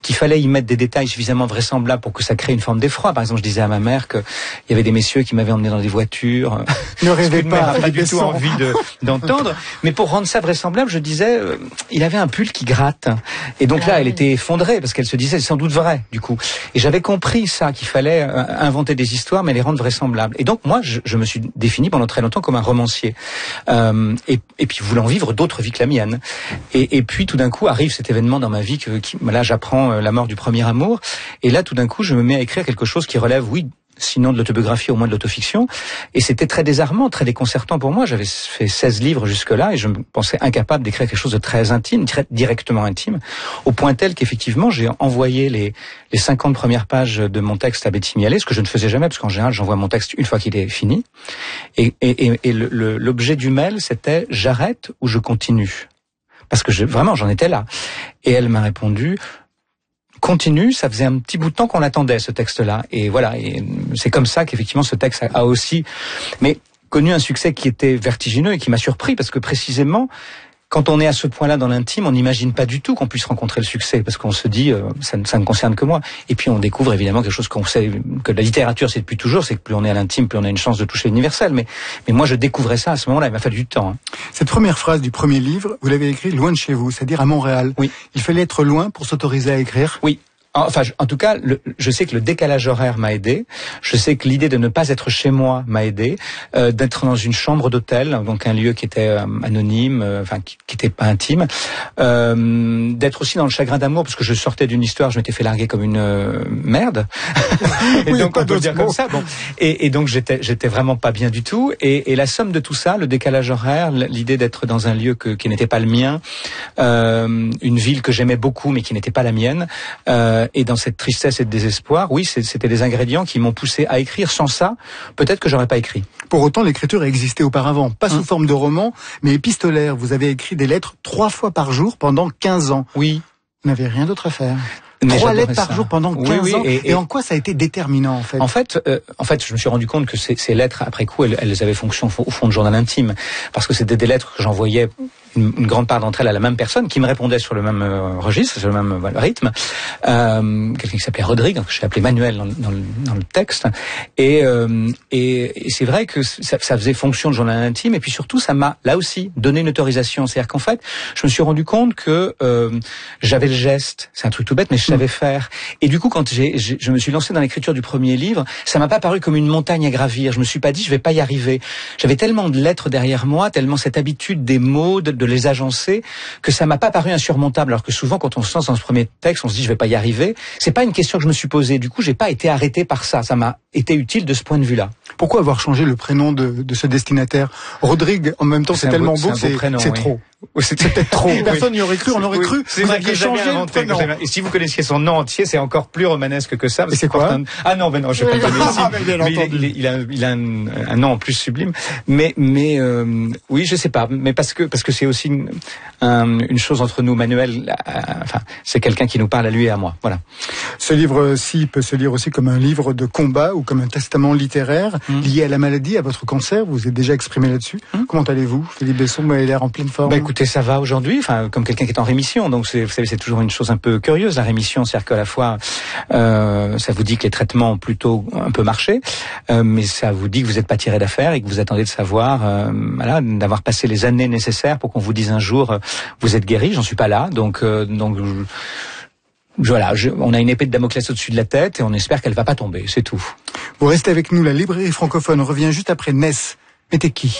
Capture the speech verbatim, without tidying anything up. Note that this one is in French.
qu'il fallait y mettre des détails suffisamment vraisemblables pour que ça crée une forme d'effroi. Par exemple, je disais à ma mère qu'il y avait des messieurs qui m'avaient emmené dans des voitures. Ne rêvez pas, pas du tout envie de, d'entendre. Mais pour rendre ça vraisemblable, je disais, euh, il avait un pull qui gratte. Et donc là, elle était effondrée parce qu'elle se disait, c'est sans doute vrai, du coup. Et j'avais compris ça, qu'il fallait euh, inventer des histoires, mais les rendre vraisemblables. Et donc moi, je, je me suis défini pendant très longtemps comme un romancier. Euh, et, et puis voulant vivre d'autres vies que la mienne. Et, et puis tout d'un coup arrive cet événement dans ma vie que, qui, là, j'apprends la mort du premier amour, et là tout d'un coup je me mets à écrire quelque chose qui relève, oui, sinon de l'autobiographie, au moins de l'autofiction, et c'était très désarmant, très déconcertant pour moi. J'avais fait seize livres jusque-là, et je me pensais incapable d'écrire quelque chose de très intime, très directement intime, au point tel qu'effectivement j'ai envoyé les, les cinquante premières pages de mon texte à Betty Mialet, ce que je ne faisais jamais, parce qu'en général j'envoie mon texte une fois qu'il est fini, et, et, et, et le, le, l'objet du mail c'était « j'arrête ou je continue ?» Parce que je, vraiment j'en étais là. Et elle m'a répondu « continue », ça faisait un petit bout de temps qu'on l'attendait, ce texte-là. Et voilà, et c'est comme ça qu'effectivement ce texte a aussi mais connu un succès qui était vertigineux et qui m'a surpris, parce que précisément, quand on est à ce point-là dans l'intime, on n'imagine pas du tout qu'on puisse rencontrer le succès, parce qu'on se dit euh, ça, ne, ça ne concerne que moi. Et puis on découvre évidemment quelque chose qu'on sait, que la littérature c'est depuis toujours, c'est que plus on est à l'intime, plus on a une chance de toucher l'universel. Mais, mais moi je découvrais ça à ce moment-là, il m'a fallu du temps. Hein. Cette première phrase du premier livre, vous l'avez écrit loin de chez vous, c'est-à-dire à Montréal. Oui. Il fallait être loin pour s'autoriser à écrire. Oui. Enfin, en tout cas, le, je sais que le décalage horaire m'a aidé. Je sais que l'idée de ne pas être chez moi m'a aidé. Euh, d'être dans une chambre d'hôtel, donc un lieu qui était euh, anonyme, euh, enfin qui, qui était pas intime. Euh, d'être aussi dans le chagrin d'amour, parce que je sortais d'une histoire, je m'étais fait larguer comme une euh, merde. et oui, donc on peut le dire mots. comme ça. Bon. Et, et donc j'étais, j'étais vraiment pas bien du tout. Et, et la somme de tout ça, le décalage horaire, l'idée d'être dans un lieu que, qui n'était pas le mien, euh, une ville que j'aimais beaucoup mais qui n'était pas la mienne. Euh, Et dans cette tristesse et de désespoir, oui, c'était des ingrédients qui m'ont poussé à écrire. Sans ça, peut-être que j'aurais pas écrit. Pour autant, l'écriture a existé auparavant, pas sous hum. forme de roman, mais épistolaire. Vous avez écrit des lettres trois fois par jour pendant quinze ans. Oui. Vous n'avez rien d'autre à faire. Mais Trois lettres par ça. jour pendant quinze oui, oui, ans. Et, et, et en quoi ça a été déterminant, en fait? En fait, euh, en fait, je me suis rendu compte que ces, ces lettres, après coup, elles, elles avaient fonction au fond de journal intime, parce que c'était des lettres que j'envoyais, une, une grande part d'entre elles à la même personne, qui me répondait sur le même euh, registre, sur le même euh, rythme. Euh, quelqu'un qui s'appelait Rodrigue, que j'ai appelé Manuel dans, dans, le, dans le texte. Et, euh, et, et c'est vrai que ça, ça faisait fonction de journal intime, et puis surtout, ça m'a là aussi donné une autorisation. C'est-à-dire qu'en fait, je me suis rendu compte que euh, j'avais le geste. C'est un truc tout bête, mais je savais mmh. faire. Et du coup, quand j'ai, j'ai, je me suis lancé dans l'écriture du premier livre, ça m'a pas paru comme une montagne à gravir. Je me suis pas dit, je vais pas y arriver. J'avais tellement de lettres derrière moi, tellement cette habitude des mots, de, de les agencer, que ça m'a pas paru insurmontable. Alors que souvent, quand on se lance dans ce premier texte, on se dit, je vais pas y arriver. C'est pas une question que je me suis posée. Du coup, j'ai pas été arrêté par ça. Ça m'a été utile de ce point de vue-là. Pourquoi avoir changé le prénom de, de ce destinataire? Rodrigue, en même temps, c'est, c'est tellement beau, beau c'est, prénom, c'est oui. trop. C'est peut-être trop. Personne n'y aurait cru, on aurait oui. cru. C'est vrai que changé inventé. Et si vous connaissiez son nom entier, c'est encore plus romanesque que ça. Et c'est quoi un... Ah non, ben non, je vais pas le donner ici. Mais il, il, il a, il a un, un nom en plus sublime. Mais, mais euh, oui, je sais pas. Mais parce que parce que c'est aussi une, un, une chose entre nous. Manuel, euh, enfin, c'est quelqu'un qui nous parle à lui et à moi. Voilà. Ce livre-ci peut se lire aussi comme un livre de combat ou comme un testament littéraire mmh. lié à la maladie, à votre cancer. Vous vous êtes déjà exprimé là-dessus. Mmh. Comment allez-vous, Philippe Besson? Vous avez l'air en pleine forme. Bah écoutez, ça va aujourd'hui. Enfin, comme quelqu'un qui est en rémission. Donc, c'est, vous savez, c'est toujours une chose un peu curieuse, la rémission. C'est-à-dire qu'à la fois, euh, ça vous dit que les traitements ont plutôt un peu marché, euh, mais ça vous dit que vous n'êtes pas tiré d'affaire et que vous attendez de savoir, euh, voilà, d'avoir passé les années nécessaires pour qu'on vous dise un jour, euh, vous êtes guéri. J'en suis pas là. Donc, euh, donc. Je, Voilà, je, on a une épée de Damoclès au-dessus de la tête et on espère qu'elle va pas tomber, c'est tout. Vous restez avec nous, la librairie francophone revient juste après Ness. Mais t'es qui ?